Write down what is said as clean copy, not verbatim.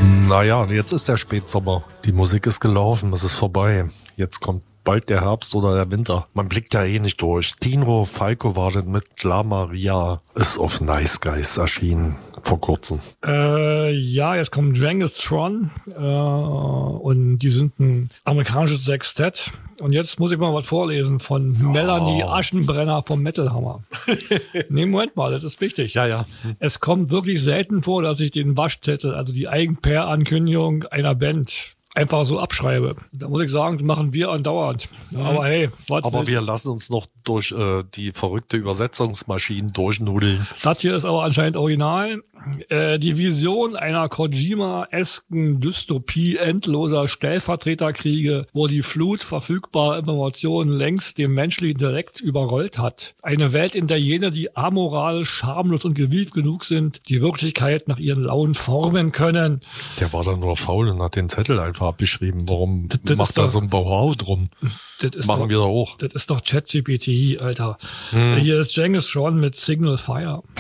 Naja, jetzt ist der Spätsommer. Die Musik ist gelaufen, es ist vorbei. Jetzt kommt bald der Herbst oder der Winter. Man blickt ja eh nicht durch. Tino Falco war denn mit La Maria, ist auf Nice Guys erschienen vor kurzem. Ja, jetzt kommt Genghis Tron und die sind ein amerikanisches Sextett. Und jetzt muss ich mal was vorlesen von Melanie Aschenbrenner vom Metal Hammer. Nee, Moment mal, das ist wichtig. Ja. Es kommt wirklich selten vor, dass ich den Waschzettel, also die Eigenpair-Ankündigung einer Band, einfach so abschreibe. Da muss ich sagen, das machen wir andauernd. Aber hey, aber wir lassen uns noch durch die verrückte Übersetzungsmaschinen durchnudeln. Das hier ist aber anscheinend original. Die Vision einer Kojima-esken Dystopie endloser Stellvertreterkriege, wo die Flut verfügbarer Informationen längst den menschlichen Intellekt überrollt hat. Eine Welt, in der jene, die amoral, schamlos und gewieft genug sind, die Wirklichkeit nach ihren Launen formen können. Der war dann nur faul und hat den Zettel einfach abgeschrieben. Warum macht er so ein Bohau drum? Machen wir da auch. Das ist doch ChatGPT, Alter. Hier ist Genghis Tron mit Signal Fire.